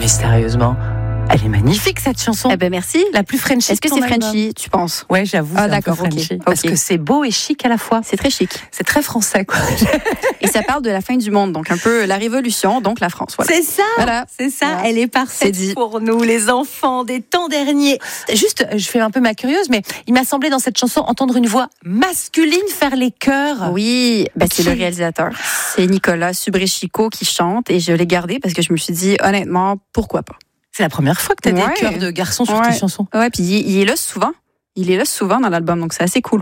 mais sérieusement, elle est magnifique cette chanson. Eh ben merci. La plus Frenchy. Est-ce que c'est Frenchy, tu penses? Ouais, j'avoue. Ah c'est d'accord, un peu Frenchy. ok. Parce que c'est beau et chic à la fois. C'est très chic. C'est très français, quoi. Et ça parle de la fin du monde, donc un peu la révolution, donc la France. Voilà. C'est ça. Voilà. C'est ça. Voilà. Elle est parfaite pour nous, les enfants des temps derniers. Juste, je fais un peu ma curieuse, mais il m'a semblé dans cette chanson entendre une voix masculine faire les chœurs. Oui, c'est le réalisateur. C'est Nicolas Subrechico qui chante et je l'ai gardé parce que je me suis dit, honnêtement, pourquoi pas? C'est la première fois que tu as des chœurs de garçons sur tes chansons. Ouais, puis il est là souvent. Il est là souvent dans l'album, donc c'est assez cool.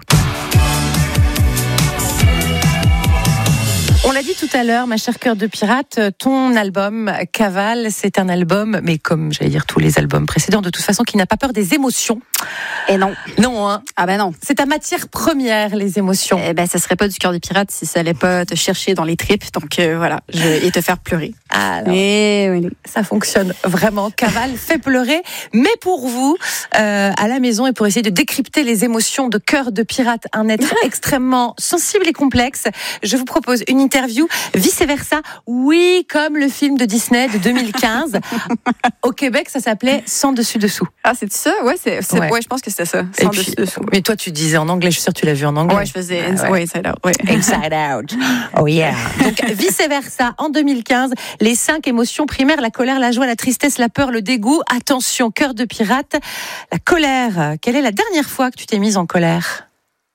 On l'a dit tout à l'heure, ma chère Cœur de Pirate, ton album Cavale, c'est un album, mais comme j'allais dire tous les albums précédents, de toute façon, qui n'a pas peur des émotions. Et non. Non, hein. Ah ben non. C'est ta matière première, les émotions. Eh ben, ça serait pas du Cœur de Pirate si ça allait pas te chercher dans les tripes, donc voilà, et te faire pleurer. Alors, oui. Ça fonctionne vraiment. Cavale fait pleurer, mais pour vous, à la maison, et pour essayer de décrypter les émotions de Cœur de Pirate, un être extrêmement sensible et complexe, je vous propose une interview vice versa. Oui, comme le film de Disney de 2015. Au Québec, ça s'appelait Sans dessus dessous. Ah, c'est ça? Ouais, ouais, je pense que c'était ça. Sans dessus dessous. Mais toi, tu disais en anglais, je suis sûre que tu l'as vu en anglais. Ouais, je faisais Inside Out. Ouais. Inside Out. Oh yeah. Donc, vice versa, en 2015, les 5 émotions primaires, la colère, la joie, la tristesse, la peur, le dégoût. Attention, Cœur de Pirate. La colère. Quelle est la dernière fois que tu t'es mise en colère?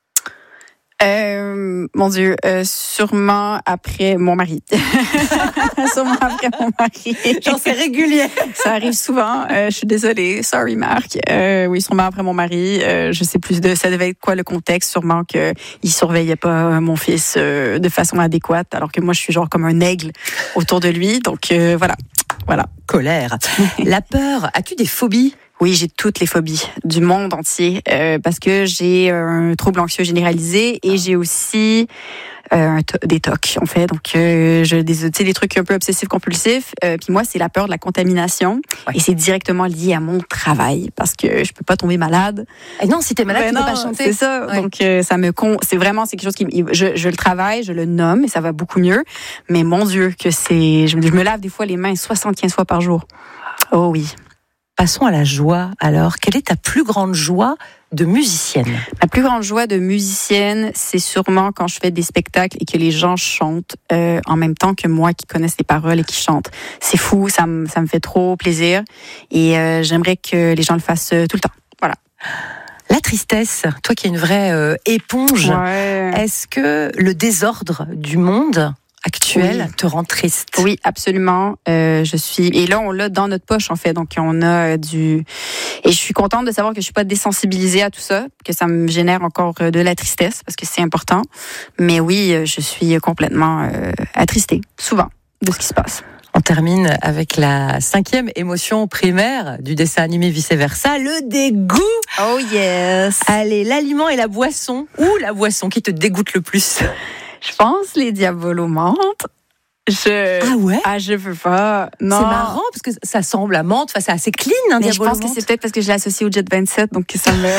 Mon Dieu, sûrement après mon mari. Sûrement après mon mari. Genre, c'est régulier. Ça arrive souvent. Je suis désolée. Sorry, Marc. Oui, sûrement après mon mari. Je sais plus ça devait être quoi le contexte. Sûrement qu'il surveillait pas mon fils de façon adéquate, alors que moi, je suis genre comme un aigle autour de lui. Donc, voilà. Colère. La peur. As-tu des phobies? Oui, j'ai toutes les phobies du monde entier parce que j'ai un trouble anxieux généralisé et j'ai aussi des TOC, en fait. Donc, j'ai des trucs un peu obsessifs-compulsifs. Puis moi, c'est la peur de la contamination. Ouais. Et c'est directement lié à mon travail parce que je peux pas tomber malade. Et non, si t'es malade, tu peux pas chanter. C'est ça. Ouais. Donc, c'est quelque chose qui je le travaille, je le nomme et ça va beaucoup mieux. Mais mon Dieu, je me lave des fois les mains 75 fois par jour. Oh oui. Passons à la joie. Alors, quelle est ta plus grande joie de musicienne? Ma plus grande joie de musicienne, c'est sûrement quand je fais des spectacles et que les gens chantent en même temps que moi, qui connaissent les paroles et qui chantent. C'est fou, ça me fait trop plaisir et j'aimerais que les gens le fassent tout le temps. Voilà. La tristesse, toi qui es une vraie éponge, ouais. Est-ce que le désordre du monde actuel te rend triste? Oui, absolument. Et là, on l'a dans notre poche, en fait. Donc, on a et je suis contente de savoir que je suis pas désensibilisée à tout ça, que ça me génère encore de la tristesse, parce que c'est important. Mais oui, je suis complètement attristée, souvent, de ce qui se passe. On termine avec la 5e émotion primaire du dessin animé Vice Versa, le dégoût. Oh yes. Allez, l'aliment et la boisson, ou la boisson qui te dégoûte le plus? Je pense les diabolos menthe. Ah ouais? Ah, je veux pas. Non. C'est marrant parce que ça semble la menthe, c'est assez clean, un mais diabolo. Je pense que c'est peut-être parce que je l'associe au Jet 27, donc ça me...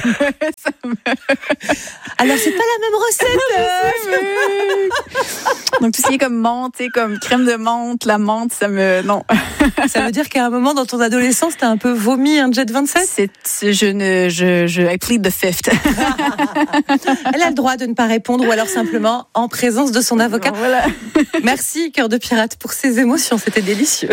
Alors, c'est pas la même recette. Donc, tout ce qui est comme menthe, comme crème de menthe, la menthe, non. Ça veut dire qu'à un moment dans ton adolescence, t'as un peu vomi un Jet 27? I plead the fifth. Elle a le droit de ne pas répondre ou alors simplement en présence de son avocat. Voilà. Merci, Cœur de Pirate, pour ces émotions. C'était délicieux.